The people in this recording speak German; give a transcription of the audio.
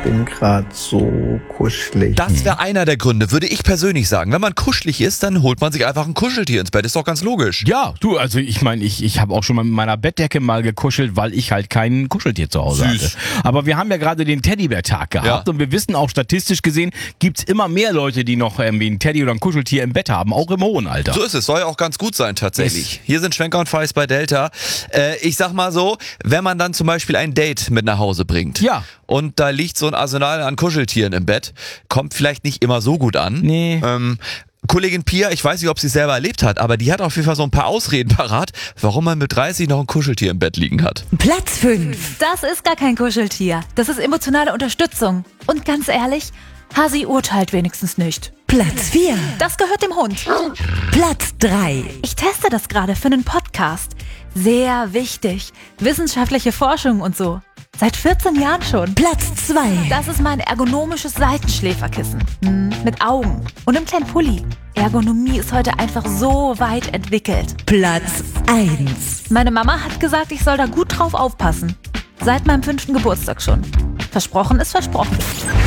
bin gerade so kuschelig. Das wäre einer der Gründe, würde ich persönlich sagen. Wenn man kuschelig ist, dann holt man sich einfach ein Kuscheltier ins Bett. Ist doch ganz logisch. Ja, du, also ich meine, ich habe auch schon mal mit meiner Bettdecke mal gekuschelt, weil ich halt kein Kuscheltier zu Hause hatte. Aber wir haben ja gerade den Teddybär-Tag gehabt und wir wissen auch statistisch gesehen, gibt's immer mehr Leute, die noch irgendwie ein Teddy oder ein Kuscheltier im Bett haben, auch im hohen Alter. So ist es, soll ja auch ganz gut sein tatsächlich. Hier sind Schwenker und Feist bei Delta. Ich sag mal so, wenn man dann zum Beispiel ein Date mit nach Hause bringt und da liegt so ein Arsenal an Kuscheltieren im Bett, kommt vielleicht nicht immer so gut an. Nee. Kollegin Pia, ich weiß nicht, ob sie es selber erlebt hat, aber die hat auf jeden Fall so ein paar Ausreden parat, warum man mit 30 noch ein Kuscheltier im Bett liegen hat. Platz 5. Das ist gar kein Kuscheltier. Das ist emotionale Unterstützung. Und ganz ehrlich, Hasi urteilt wenigstens nicht. Platz 4. Das gehört dem Hund. Platz 3. Ich teste das gerade für einen Podcast. Sehr wichtig. Wissenschaftliche Forschung und so. Seit 14 Jahren schon. Platz 2. Das ist mein ergonomisches Seitenschläferkissen. Mit Augen und einem kleinen Pulli. Ergonomie ist heute einfach so weit entwickelt. Platz 1. Meine Mama hat gesagt, ich soll da gut drauf aufpassen. Seit meinem 5. Geburtstag schon. Versprochen ist versprochen.